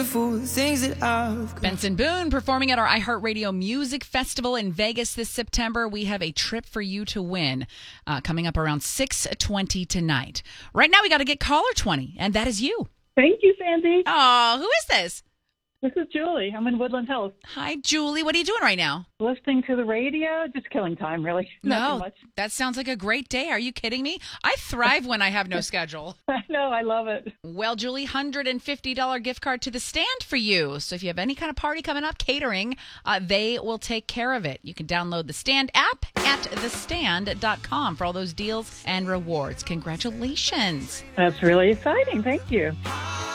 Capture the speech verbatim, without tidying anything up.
Things that I've Benson Boone performing at our iHeartRadio Music Festival in Vegas this September. We have a trip for you to win uh, coming up around six twenty tonight. Right now, we got to get caller twenty, and that is you. Thank you, Sandy. Oh, who is this? This is Julie. I'm in Woodland Hills. Hi, Julie. What are you doing right now? Listening to the radio, just killing time, really. No, Nothing much. That sounds like a great day. Are you kidding me? I thrive when I have no schedule. I know. I love it. Well, Julie, one hundred fifty dollars gift card to The Stand for you. So if you have any kind of party coming up, catering, uh, they will take care of it. You can download the Stand app at the stand dot com for all those deals and rewards. Congratulations. That's really exciting. Thank you.